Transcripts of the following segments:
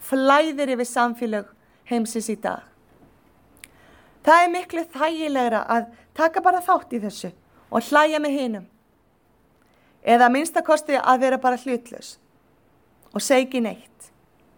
flæðir yfir samfélög heimsins í dag. Það miklu þægilegra að taka bara þátt í þessu og hlæja með hinum. Eða að minnsta kosti að vera bara hlutlaus og segja ekki neitt.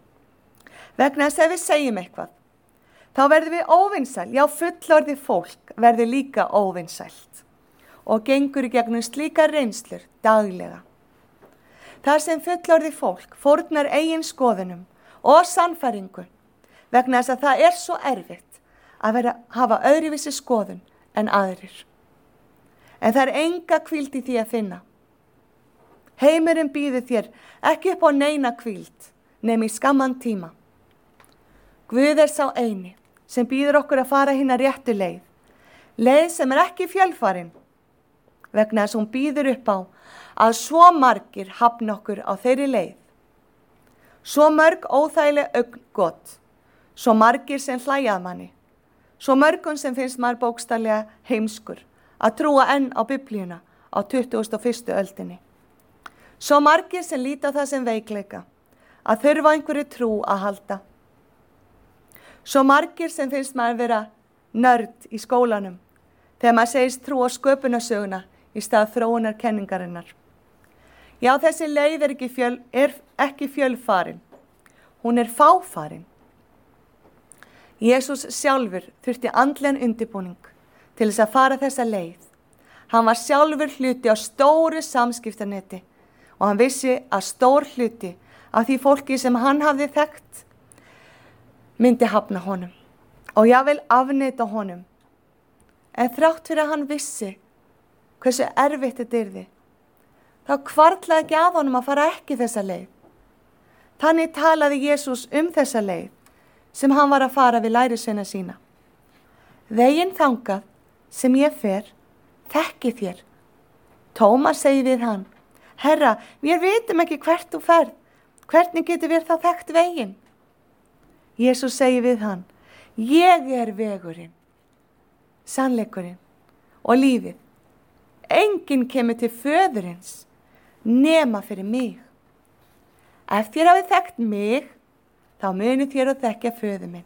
Vegna þess að ef við segjum eitthvað, þá verðum við óvinsæl. Já, fullorðið fólk verður líka óvinsælt og gengur í gegnum slíkar reynslur daglega. Þar sem fullorðið fólk fórnar eigin skoðunum og sannfæringu vegna þess að það svo erfitt að hafa öðruvísi skoðun en aðrir. En það enga hvíld í því að finna. Heimurinn býður þér ekki upp á neina hvíld nema í skamman tíma. Guð sá eini sem býður okkur að fara hina réttu leið. Leið sem ekki fjölfarin vegna þess að hún býður upp á að svo margir hafna okkur á þeirri leið. Svo mörg óþægileg augngot, svo margir sem hlæja að manni, svo mörgum sem finnst maður bókstaflega heimskur að trúa enn á Biblíuna á 21. öldinni. Svo margir sem líta á það sem veikleika, að þurfa einhverju trú að halda. Svo margir sem finnst maður vera nörd í skólanum þegar maður segist trú á sköpunarsöguna í stað þróunarkenningarinnar. Já, þessi leið ekki fjölfarin, hún fáfarin. Jesús sjálfur þurfti andlegan undirbúning til þess að fara þessa leið. Hann var sjálfur hluti á stóru samskiptanetti og hann vissi að stór hluti af því fólki sem hann hafði þekkt myndi hafna honum og jafnvel afneita honum. En þrátt fyrir að hann vissi hversu erfitt þetta yrði, þá hvarflaði ekki að honum að fara ekki þessa leið. Þannig talaði Jesús þessa leið sem hann var að fara við lærisveina sína. Veginn þangað sem ég fer, þekki þér. Tómas segi við hann, Herra, við vitum ekki hvert þú ferð. Hvernig getur við þá þekkt veginn? Jesús segi við hann, ég vegurinn, sannleikurinn og lífið. Enginn kemur til föðurins nema fyrir mig. Ef þér hafið þekkt mig, þá munið þér að þekkja föður minn.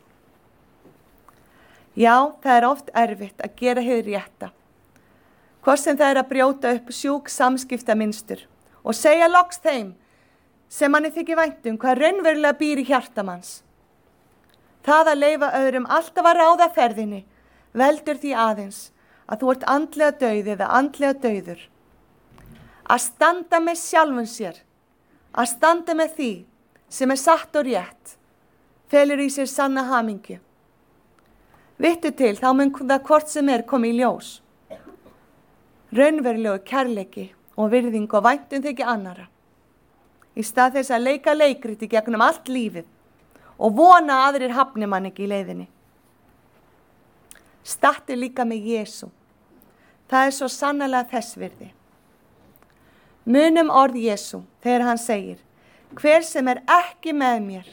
Já, það oft erfitt að gera hið rétta. Hvort sem það að brjóta upp sjúk samskiptamynstur og segja loks þeim sem manni þykir vænt hvað raunverulega býr í hjartamanns. Það að leyfa öðrum alltaf að ráða ferðinni veldur því aðeins að þú ert andlega dauð eða andlega dauður. Að standa með sjálfum sér, að standa með því sem satt og rétt, felur í sér sanna hamingju. Vittu til, þá mun það hvort sem komið í ljós. Raunverulegu kærleiki og virðing og væntum þykja annara. Í stað þess að leika leikriti gegnum allt lífið og vona að aðrir hafni mann ekki í leiðinni. Stattu líka með Jesú. Það svo sannarlega þess virði. Munum orð Jesú þegar hann segir, hver sem ekki með mér,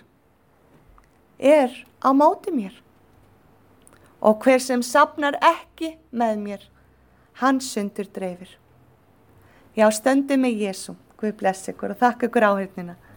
á móti mér. Og hver sem safnar ekki með mér, hann sundur dreifir. Já, stöndum með Jesú. Guð blessi ykkur og þakka ykkur áheyrnina.